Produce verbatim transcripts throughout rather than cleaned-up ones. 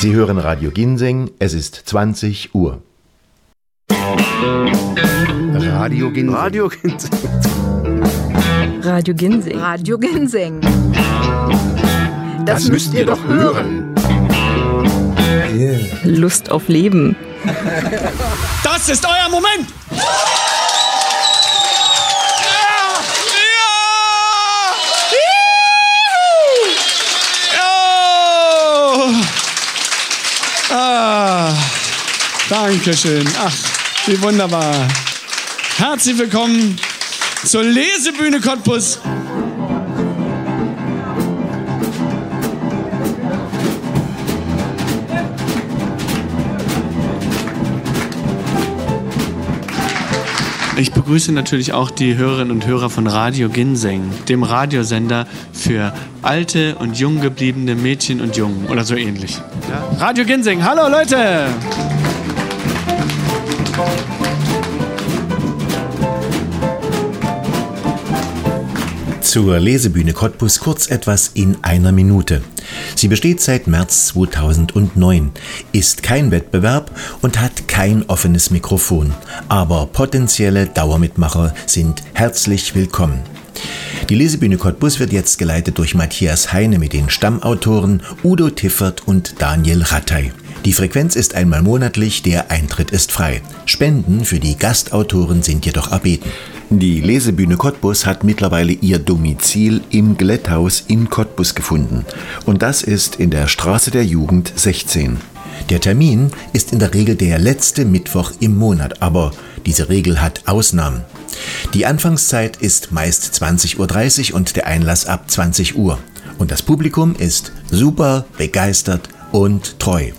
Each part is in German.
Sie hören Radio Ginseng, es ist zwanzig Uhr. Radio Ginseng. Radio Ginseng. Radio Ginseng. Radio Ginseng. Das, das müsst ihr doch hören. Yeah. Lust auf Leben. Das ist euer Moment! Ah, Dankeschön. Ach, wie wunderbar. Herzlich willkommen zur Lesebühne Cottbus. Ich begrüße natürlich auch die Hörerinnen und Hörer von Radio Ginseng, dem Radiosender für alte und jung gebliebene Mädchen und Jungen oder so ähnlich. Ja? Radio Ginseng, hallo Leute! Zur Lesebühne Cottbus kurz etwas in einer Minute. Sie besteht seit März zweitausendneun, ist kein Wettbewerb und hat kein offenes Mikrofon. Aber potenzielle Dauermitmacher sind herzlich willkommen. Die Lesebühne Cottbus wird jetzt geleitet durch Matthias Heine mit den Stammautoren Udo Tiffert und Daniel Rattay. Die Frequenz ist einmal monatlich, der Eintritt ist frei. Spenden für die Gastautoren sind jedoch erbeten. Die Lesebühne Cottbus hat mittlerweile ihr Domizil im Glätthaus in Cottbus gefunden. Und das ist in der Straße der Jugend sechzehn. Der Termin ist in der Regel der letzte Mittwoch im Monat, aber diese Regel hat Ausnahmen. Die Anfangszeit ist meist zwanzig Uhr dreißig und der Einlass ab zwanzig Uhr. Und das Publikum ist super, begeistert und treu.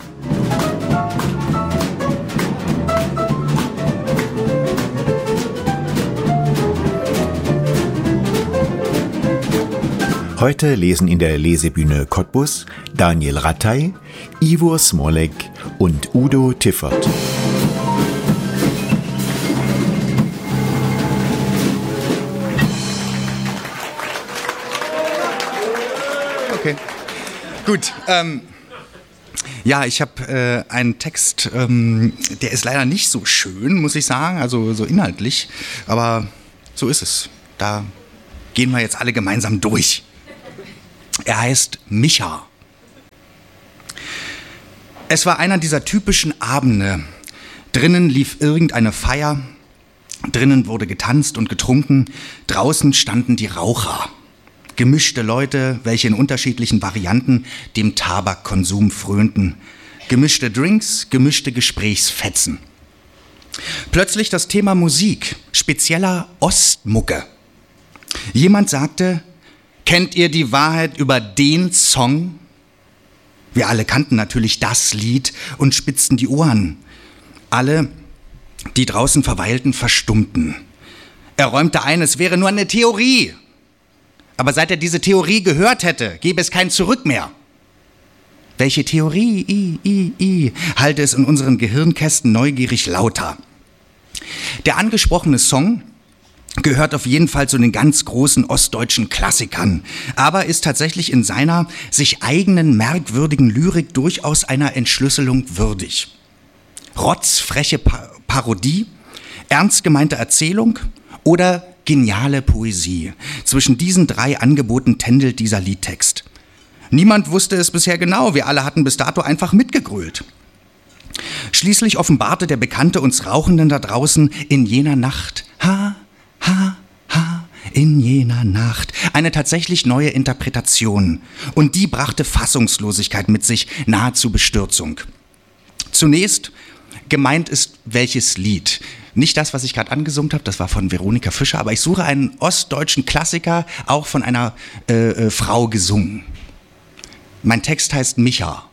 Heute lesen in der Lesebühne Cottbus Daniel Rattay, Ivor Smolek und Udo Tiffert. Okay, gut. Ähm, ja, ich habe äh, einen Text, ähm, der ist leider nicht so schön, muss ich sagen, also so inhaltlich, aber so ist es. Da gehen wir jetzt alle gemeinsam durch. Er heißt Micha. Es war einer dieser typischen Abende. Drinnen lief irgendeine Feier, drinnen wurde getanzt und getrunken, draußen standen die Raucher. Gemischte Leute, welche in unterschiedlichen Varianten dem Tabakkonsum frönten. Gemischte Drinks, gemischte Gesprächsfetzen. Plötzlich das Thema Musik, spezieller Ostmucke. Jemand sagte: Kennt ihr die Wahrheit über den Song? Wir alle kannten natürlich das Lied und spitzten die Ohren. Alle, die draußen verweilten, verstummten. Er räumte ein, es wäre nur eine Theorie. Aber seit er diese Theorie gehört hätte, gäbe es kein Zurück mehr. Welche Theorie? I, I, I, halte es in unseren Gehirnkästen neugierig lauter. Der angesprochene Song gehört auf jeden Fall zu den ganz großen ostdeutschen Klassikern, aber ist tatsächlich in seiner sich eigenen merkwürdigen Lyrik durchaus einer Entschlüsselung würdig. Rotzfreche pa- Parodie, ernst gemeinte Erzählung oder geniale Poesie. Zwischen diesen drei Angeboten tändelt dieser Liedtext. Niemand wusste es bisher genau, wir alle hatten bis dato einfach mitgegrölt. Schließlich offenbarte der Bekannte uns Rauchenden da draußen in jener Nacht, ha, ha, ha, in jener Nacht, eine tatsächlich neue Interpretation. Und die brachte Fassungslosigkeit mit sich, nahezu Bestürzung. Zunächst, gemeint ist welches Lied. Nicht das, was ich gerade angesummt habe, das war von Veronika Fischer, aber ich suche einen ostdeutschen Klassiker, auch von einer äh, äh, Frau gesungen. Mein Text heißt Micha.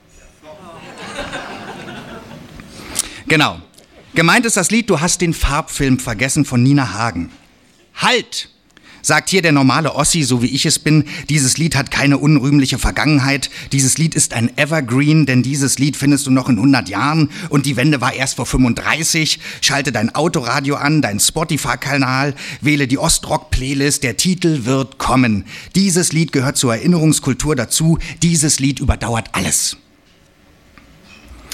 Genau. Gemeint ist das Lied Du hast den Farbfilm vergessen von Nina Hagen. Halt! Sagt hier der normale Ossi, so wie ich es bin, dieses Lied hat keine unrühmliche Vergangenheit. Dieses Lied ist ein Evergreen, denn dieses Lied findest du noch in hundert Jahren und die Wende war erst vor fünfunddreißig. Schalte dein Autoradio an, dein Spotify-Kanal, wähle die Ostrock-Playlist, der Titel wird kommen. Dieses Lied gehört zur Erinnerungskultur dazu, dieses Lied überdauert alles.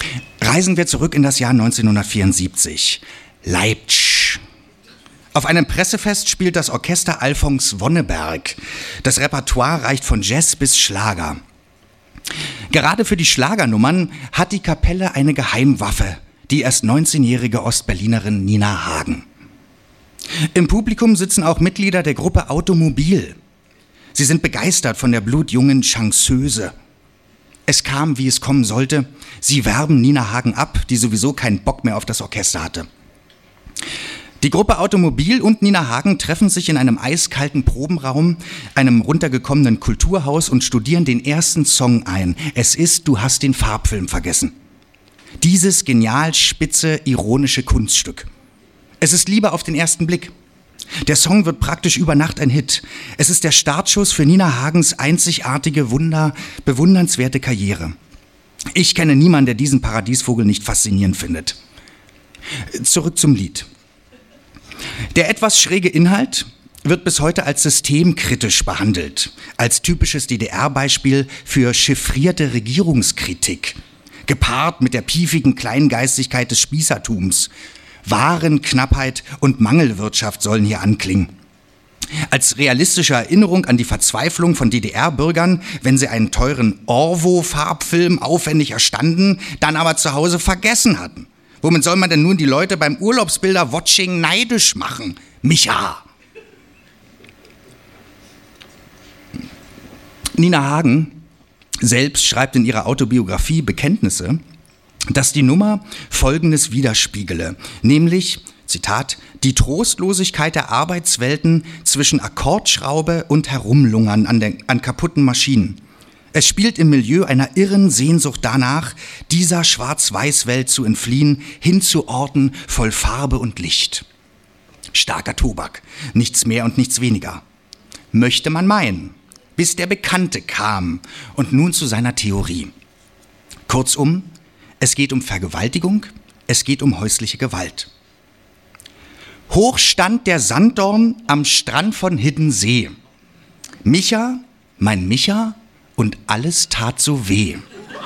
Reisen wir zurück in das Jahr neunzehnhundertvierundsiebzig. Leipzig. Auf einem Pressefest spielt das Orchester Alfons Wonneberg. Das Repertoire reicht von Jazz bis Schlager. Gerade für die Schlagernummern hat die Kapelle eine Geheimwaffe, die erst neunzehnjährige Ostberlinerin Nina Hagen. Im Publikum sitzen auch Mitglieder der Gruppe Automobil. Sie sind begeistert von der blutjungen Chanceuse. Es kam, wie es kommen sollte. Sie werben Nina Hagen ab, die sowieso keinen Bock mehr auf das Orchester hatte. Die Gruppe Automobil und Nina Hagen treffen sich in einem eiskalten Probenraum, einem runtergekommenen Kulturhaus und studieren den ersten Song ein. Es ist Du hast den Farbfilm vergessen. Dieses genial spitze, ironische Kunststück. Es ist Liebe auf den ersten Blick. Der Song wird praktisch über Nacht ein Hit. Es ist der Startschuss für Nina Hagens einzigartige, wunder, bewundernswerte Karriere. Ich kenne niemanden, der diesen Paradiesvogel nicht faszinierend findet. Zurück zum Lied. Der etwas schräge Inhalt wird bis heute als systemkritisch behandelt, als typisches D D R-Beispiel für chiffrierte Regierungskritik, gepaart mit der piefigen Kleingeistigkeit des Spießertums. Warenknappheit und Mangelwirtschaft sollen hier anklingen. Als realistische Erinnerung an die Verzweiflung von D D R-Bürgern, wenn sie einen teuren Orwo-Farbfilm aufwendig erstanden, dann aber zu Hause vergessen hatten. Womit soll man denn nun die Leute beim Urlaubsbilder-Watching neidisch machen? Micha! Nina Hagen selbst schreibt in ihrer Autobiografie Bekenntnisse, dass die Nummer Folgendes widerspiegele, nämlich, Zitat, die Trostlosigkeit der Arbeitswelten zwischen Akkordschraube und Herumlungern an, den, an kaputten Maschinen. Es spielt im Milieu einer irren Sehnsucht danach, dieser Schwarz-Weiß-Welt zu entfliehen, hin zu Orten voll Farbe und Licht. Starker Tobak, nichts mehr und nichts weniger. Möchte man meinen, bis der Bekannte kam und nun zu seiner Theorie. Kurzum, es geht um Vergewaltigung, es geht um häusliche Gewalt. Hoch stand der Sanddorn am Strand von Hiddensee. Micha, mein Micha, und alles tat so weh.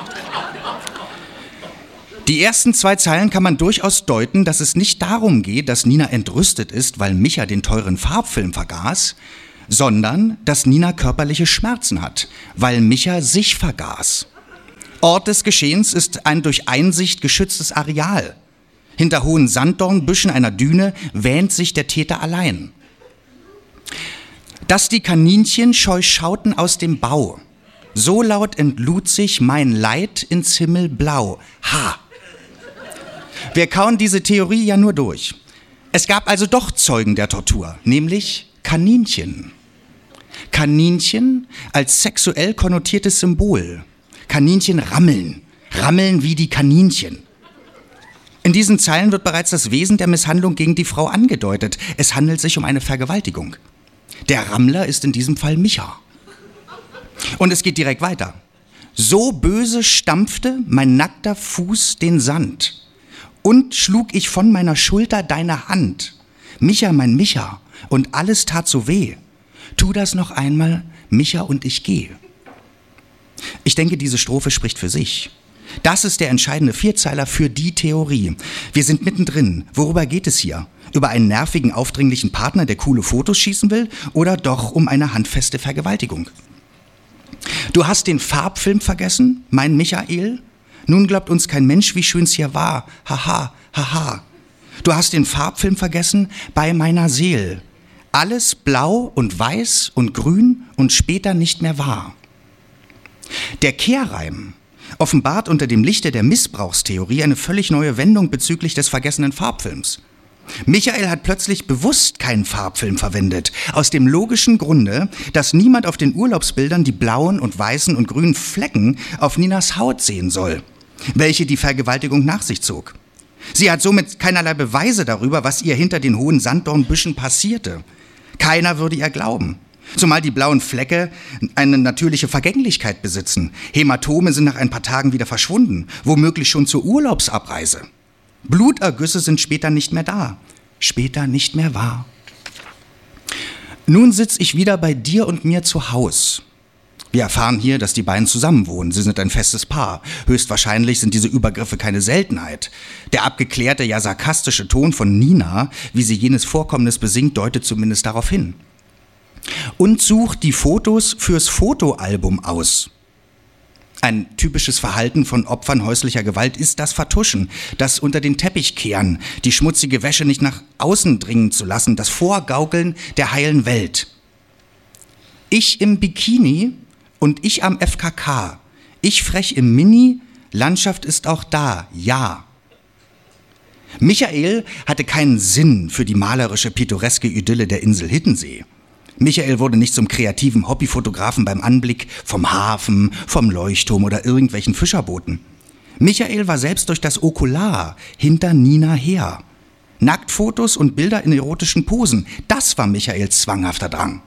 Die ersten zwei Zeilen kann man durchaus deuten, dass es nicht darum geht, dass Nina entrüstet ist, weil Micha den teuren Farbfilm vergaß, sondern dass Nina körperliche Schmerzen hat, weil Micha sich vergaß. Ort des Geschehens ist ein durch Einsicht geschütztes Areal. Hinter hohen Sanddornbüschen einer Düne wähnt sich der Täter allein. Dass die Kaninchen scheu schauten aus dem Bau, so laut entlud sich mein Leid ins Himmelblau. Ha! Wir kauen diese Theorie ja nur durch. Es gab also doch Zeugen der Tortur, nämlich Kaninchen. Kaninchen als sexuell konnotiertes Symbol. Kaninchen rammeln, rammeln wie die Kaninchen. In diesen Zeilen wird bereits das Wesen der Misshandlung gegen die Frau angedeutet. Es handelt sich um eine Vergewaltigung. Der Rammler ist in diesem Fall Micha. Und es geht direkt weiter. So böse stampfte mein nackter Fuß den Sand und schlug ich von meiner Schulter deine Hand. Micha, mein Micha, und alles tat so weh. Tu das noch einmal, Micha, und ich gehe. Ich denke, diese Strophe spricht für sich. Das ist der entscheidende Vierzeiler für die Theorie. Wir sind mittendrin. Worüber geht es hier? Über einen nervigen, aufdringlichen Partner, der coole Fotos schießen will? Oder doch um eine handfeste Vergewaltigung? Du hast den Farbfilm vergessen, mein Michael? Nun glaubt uns kein Mensch, wie schön's hier war. Haha, haha. Du hast den Farbfilm vergessen bei meiner Seele. Alles blau und weiß und grün und später nicht mehr wahr. Der Kehrreim offenbart unter dem Lichte der Missbrauchstheorie eine völlig neue Wendung bezüglich des vergessenen Farbfilms. Michael hat plötzlich bewusst keinen Farbfilm verwendet, aus dem logischen Grunde, dass niemand auf den Urlaubsbildern die blauen und weißen und grünen Flecken auf Ninas Haut sehen soll, welche die Vergewaltigung nach sich zog. Sie hat somit keinerlei Beweise darüber, was ihr hinter den hohen Sanddornbüschen passierte. Keiner würde ihr glauben. Zumal die blauen Flecke eine natürliche Vergänglichkeit besitzen. Hämatome sind nach ein paar Tagen wieder verschwunden, womöglich schon zur Urlaubsabreise. Blutergüsse sind später nicht mehr da, später nicht mehr wahr. Nun sitze ich wieder bei dir und mir zu Haus Wir erfahren hier, dass die beiden zusammenwohnen. Sie sind ein festes Paar. Höchstwahrscheinlich sind diese Übergriffe keine Seltenheit. Der abgeklärte, ja sarkastische Ton von Nina, wie sie jenes Vorkommnis besingt, deutet zumindest darauf hin. Und sucht die Fotos fürs Fotoalbum aus. Ein typisches Verhalten von Opfern häuslicher Gewalt ist das Vertuschen, das unter den Teppich kehren, die schmutzige Wäsche nicht nach außen dringen zu lassen, das Vorgaukeln der heilen Welt. Ich im Bikini und ich am F K K, ich frech im Mini, Landschaft ist auch da, ja. Michael hatte keinen Sinn für die malerische, pittoreske Idylle der Insel Hiddensee. Michael wurde nicht zum kreativen Hobbyfotografen beim Anblick vom Hafen, vom Leuchtturm oder irgendwelchen Fischerbooten. Michael war selbst durch das Okular hinter Nina her. Nacktfotos und Bilder in erotischen Posen, das war Michaels zwanghafter Drang.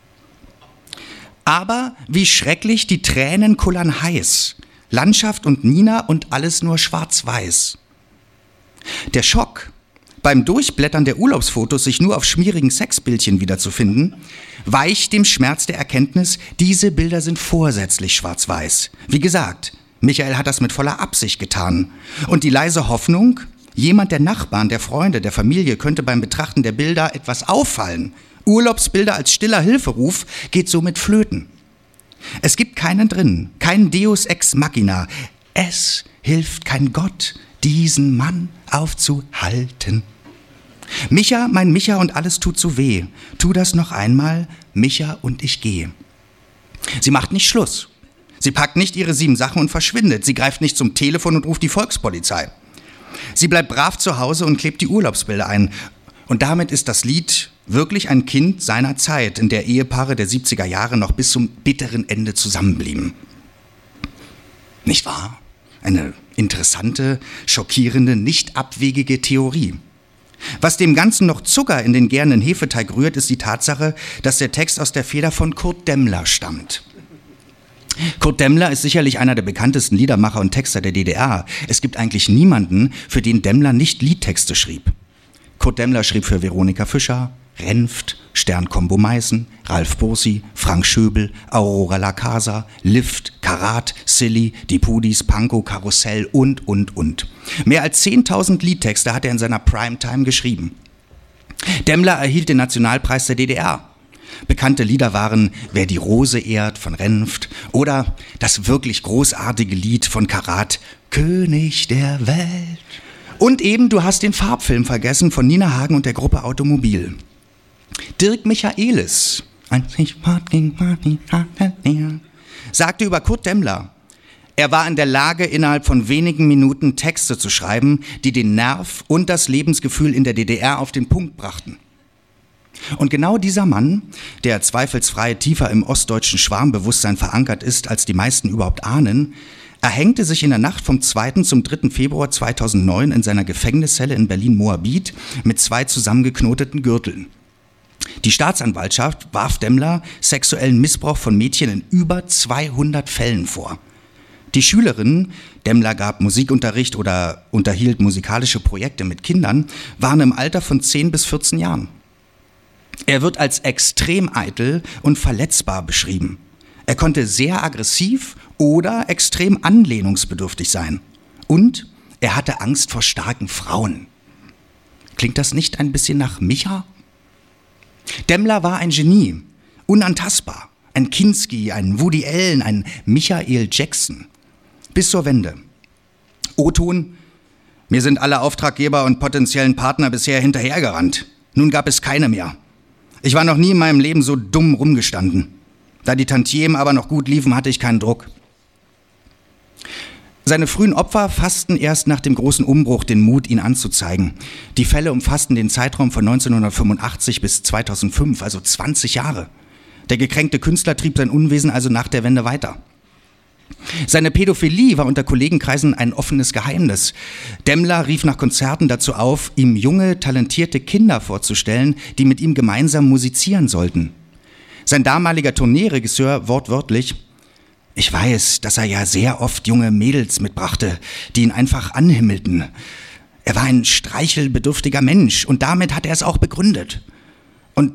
Aber wie schrecklich, die Tränen kullern heiß. Landschaft und Nina und alles nur schwarz-weiß. Der Schock, beim Durchblättern der Urlaubsfotos sich nur auf schmierigen Sexbildchen wiederzufinden, weicht dem Schmerz der Erkenntnis, diese Bilder sind vorsätzlich schwarz-weiß. Wie gesagt, Michael hat das mit voller Absicht getan. Und die leise Hoffnung, jemand der Nachbarn, der Freunde, der Familie könnte beim Betrachten der Bilder etwas auffallen. Urlaubsbilder als stiller Hilferuf geht somit flöten. Es gibt keinen drin, kein Deus ex machina. Es hilft kein Gott, diesen Mann aufzuhalten. Micha, mein Micha und alles tut so weh. Tu das noch einmal, Micha und ich gehe. Sie macht nicht Schluss. Sie packt nicht ihre sieben Sachen und verschwindet. Sie greift nicht zum Telefon und ruft die Volkspolizei. Sie bleibt brav zu Hause und klebt die Urlaubsbilder ein. Und damit ist das Lied wirklich ein Kind seiner Zeit, in der Ehepaare der siebziger Jahre noch bis zum bitteren Ende zusammenblieben. Nicht wahr? Eine interessante, schockierende, nicht abwegige Theorie. Was dem Ganzen noch Zucker in den gärenden Hefeteig rührt, ist die Tatsache, dass der Text aus der Feder von Kurt Demmler stammt. Kurt Demmler ist sicherlich einer der bekanntesten Liedermacher und Texter der D D R. Es gibt eigentlich niemanden, für den Demmler nicht Liedtexte schrieb. Kurt Demmler schrieb für Veronika Fischer, Renft, Stern-Combo Meißen, Ralf Bursi, Frank Schöbel, Aurora La Casa, Lift, Karat, Silly, Die Pudis, Pankow, Karussell und, und, und. Mehr als zehntausend Liedtexte hat er in seiner Primetime geschrieben. Demmler erhielt den Nationalpreis der D D R. Bekannte Lieder waren Wer die Rose ehrt von Renft oder das wirklich großartige Lied von Karat, König der Welt. Und eben Du hast den Farbfilm vergessen von Nina Hagen und der Gruppe Automobil. Dirk Michaelis sagte über Kurt Demmler, er war in der Lage, innerhalb von wenigen Minuten Texte zu schreiben, die den Nerv und das Lebensgefühl in der D D R auf den Punkt brachten. Und genau dieser Mann, der zweifelsfrei tiefer im ostdeutschen Schwarmbewusstsein verankert ist, als die meisten überhaupt ahnen, erhängte sich in der Nacht vom zweiten zum dritten Februar zweitausendneun in seiner Gefängniszelle in Berlin-Moabit mit zwei zusammengeknoteten Gürteln. Die Staatsanwaltschaft warf Demmler sexuellen Missbrauch von Mädchen in über zweihundert Fällen vor. Die Schülerinnen, Demmler gab Musikunterricht oder unterhielt musikalische Projekte mit Kindern, waren im Alter von zehn bis vierzehn Jahren. Er wird als extrem eitel und verletzbar beschrieben. Er konnte sehr aggressiv oder extrem anlehnungsbedürftig sein. Und er hatte Angst vor starken Frauen. Klingt das nicht ein bisschen nach Micha? Demmler war ein Genie, unantastbar. Ein Kinski, ein Woody Allen, ein Michael Jackson. Bis zur Wende. O-Ton: Mir sind alle Auftraggeber und potenziellen Partner bisher hinterhergerannt. Nun gab es keine mehr. Ich war noch nie in meinem Leben so dumm rumgestanden. Da die Tantiemen aber noch gut liefen, hatte ich keinen Druck. Seine frühen Opfer fassten erst nach dem großen Umbruch den Mut, ihn anzuzeigen. Die Fälle umfassten den Zeitraum von neunzehnhundertfünfundachtzig bis zweitausendfünf, also zwanzig Jahre. Der gekränkte Künstler trieb sein Unwesen also nach der Wende weiter. Seine Pädophilie war unter Kollegenkreisen ein offenes Geheimnis. Demmler rief nach Konzerten dazu auf, ihm junge, talentierte Kinder vorzustellen, die mit ihm gemeinsam musizieren sollten. Sein damaliger Tourneeregisseur wortwörtlich: Ich weiß, dass er ja sehr oft junge Mädels mitbrachte, die ihn einfach anhimmelten. Er war ein streichelbedürftiger Mensch und damit hat er es auch begründet. Und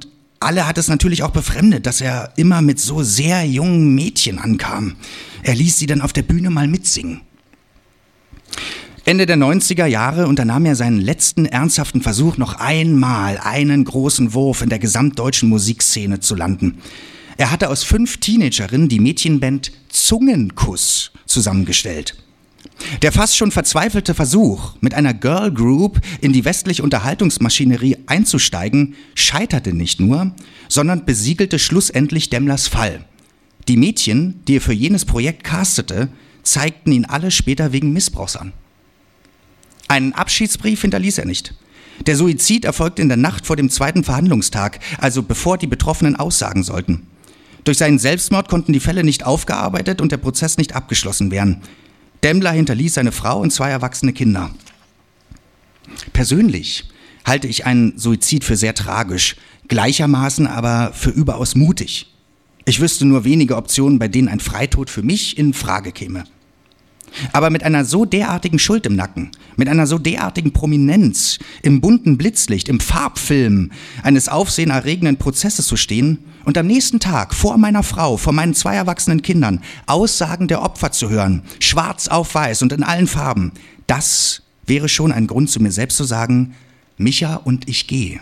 Alle hat es natürlich auch befremdet, dass er immer mit so sehr jungen Mädchen ankam. Er ließ sie dann auf der Bühne mal mitsingen. Ende der neunziger Jahre unternahm er seinen letzten ernsthaften Versuch, noch einmal einen großen Wurf in der gesamtdeutschen Musikszene zu landen. Er hatte aus fünf Teenagerinnen die Mädchenband Zungenkuss zusammengestellt. Der fast schon verzweifelte Versuch, mit einer Girl Group in die westliche Unterhaltungsmaschinerie einzusteigen, scheiterte nicht nur, sondern besiegelte schlussendlich Demmlers Fall. Die Mädchen, die er für jenes Projekt castete, zeigten ihn alle später wegen Missbrauchs an. Einen Abschiedsbrief hinterließ er nicht. Der Suizid erfolgte in der Nacht vor dem zweiten Verhandlungstag, also bevor die Betroffenen aussagen sollten. Durch seinen Selbstmord konnten die Fälle nicht aufgearbeitet und der Prozess nicht abgeschlossen werden. Demmler hinterließ seine Frau und zwei erwachsene Kinder. Persönlich halte ich einen Suizid für sehr tragisch, gleichermaßen aber für überaus mutig. Ich wüsste nur wenige Optionen, bei denen ein Freitod für mich in Frage käme. Aber mit einer so derartigen Schuld im Nacken, mit einer so derartigen Prominenz, im bunten Blitzlicht, im Farbfilm eines aufsehenerregenden Prozesses zu stehen und am nächsten Tag vor meiner Frau, vor meinen zwei erwachsenen Kindern Aussagen der Opfer zu hören, schwarz auf weiß und in allen Farben, das wäre schon ein Grund, zu mir selbst zu sagen, Micha und ich gehe.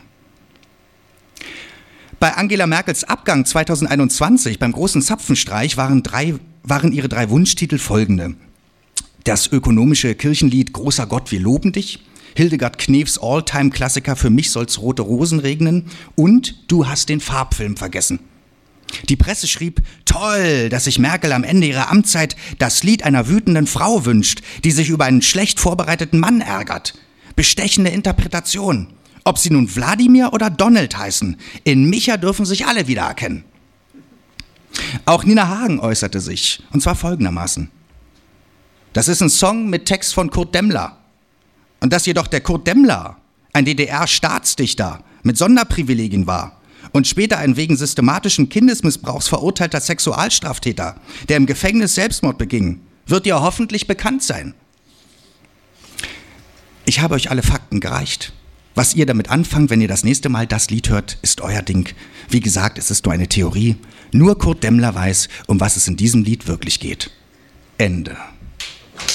Bei Angela Merkels Abgang zweitausendeinundzwanzig beim großen Zapfenstreich waren, drei, waren ihre drei Wunschtitel folgende. Das ökonomische Kirchenlied Großer Gott, wir loben dich, Hildegard Knefs All-Time-Klassiker Für mich soll's rote Rosen regnen und Du hast den Farbfilm vergessen. Die Presse schrieb, toll, dass sich Merkel am Ende ihrer Amtszeit das Lied einer wütenden Frau wünscht, die sich über einen schlecht vorbereiteten Mann ärgert. Bestechende Interpretation. Ob sie nun Wladimir oder Donald heißen, in Micha dürfen sich alle wiedererkennen. Auch Nina Hagen äußerte sich, und zwar folgendermaßen. Das ist ein Song mit Text von Kurt Demmler. Und dass jedoch der Kurt Demmler ein D D R-Staatsdichter mit Sonderprivilegien war und später ein wegen systematischen Kindesmissbrauchs verurteilter Sexualstraftäter, der im Gefängnis Selbstmord beging, wird dir hoffentlich bekannt sein. Ich habe euch alle Fakten gereicht. Was ihr damit anfangt, wenn ihr das nächste Mal das Lied hört, ist euer Ding. Wie gesagt, es ist nur eine Theorie. Nur Kurt Demmler weiß, um was es in diesem Lied wirklich geht. Ende.